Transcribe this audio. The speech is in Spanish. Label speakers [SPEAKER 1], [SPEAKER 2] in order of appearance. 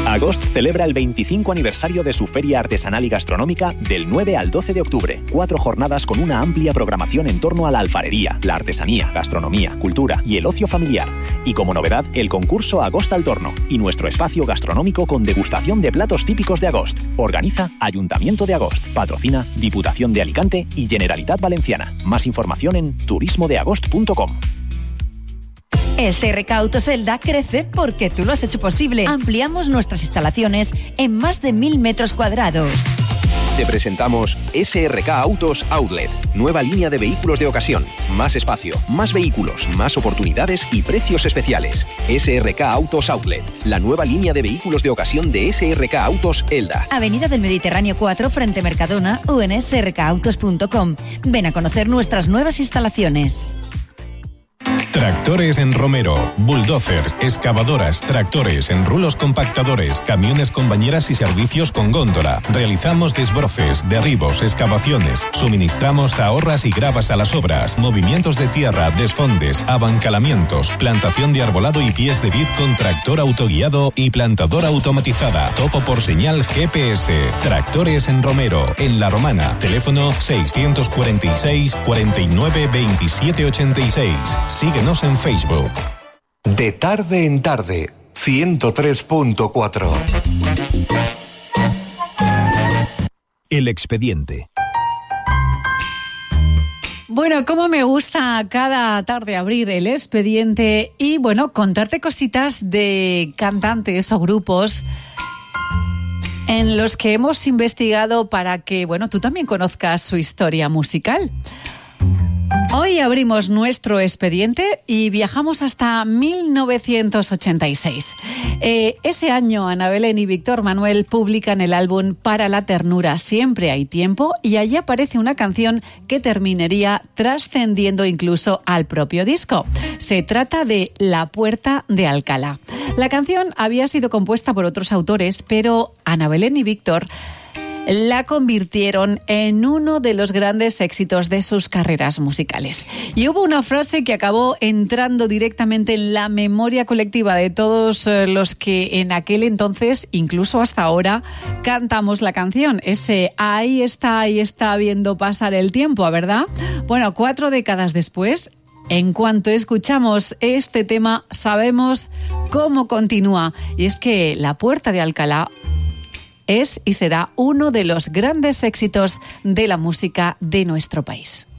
[SPEAKER 1] Agost celebra el 25 aniversario de su feria artesanal y gastronómica del 9 al 12 de octubre. 4 jornadas con una amplia programación en torno a la alfarería, la artesanía, gastronomía, cultura y el ocio familiar. Y como novedad, el concurso Agost al Torno y nuestro espacio gastronómico con degustación de platos típicos de Agost. Organiza Ayuntamiento de Agost. Patrocina Diputación de Alicante y Generalitat Valenciana. Más información en turismodeagost.com.
[SPEAKER 2] SRK Autos Elda crece porque tú lo has hecho posible. Ampliamos nuestras instalaciones en más de 1.000 metros cuadrados.
[SPEAKER 3] Te presentamos SRK Autos Outlet, nueva línea de vehículos de ocasión. Más espacio, más vehículos, más oportunidades y precios especiales. SRK Autos Outlet, la nueva línea de vehículos de ocasión de SRK Autos Elda.
[SPEAKER 2] Avenida del Mediterráneo 4 frente Mercadona o en srkautos.com. Ven a conocer nuestras nuevas instalaciones.
[SPEAKER 4] Tractores en Romero, bulldozers, excavadoras, tractores, enrulos compactadores, camiones con bañeras y servicios con góndola. Realizamos desbroces, derribos, excavaciones, suministramos ahorras y gravas a las obras, movimientos de tierra, desfondes, abancalamientos, plantación de arbolado y pies de vid con tractor autoguiado y plantadora automatizada. Topo por señal GPS. Tractores en Romero, en La Romana. Teléfono 646 49 27 86. Síguenos en Facebook.
[SPEAKER 5] De tarde en tarde, 103.4.
[SPEAKER 6] El expediente.
[SPEAKER 7] Bueno, cómo me gusta cada tarde abrir el expediente y, bueno, contarte cositas de cantantes o grupos en los que hemos investigado para que, bueno, tú también conozcas su historia musical. Hoy abrimos nuestro expediente y viajamos hasta 1986. Ese año, Ana Belén y Víctor Manuel publican el álbum Para la ternura siempre hay tiempo y allí aparece una canción que terminaría trascendiendo incluso al propio disco. Se trata de La Puerta de Alcalá. La canción había sido compuesta por otros autores, pero Ana Belén y Víctor la convirtieron en uno de los grandes éxitos de sus carreras musicales. Y hubo una frase que acabó entrando directamente en la memoria colectiva de todos los que en aquel entonces, incluso hasta ahora, cantamos la canción. Ese ahí está viendo pasar el tiempo, ¿verdad? Bueno, 4 décadas después, en cuanto escuchamos este tema, sabemos cómo continúa. Y es que La Puerta de Alcalá es y será uno de los grandes éxitos de la música de nuestro país.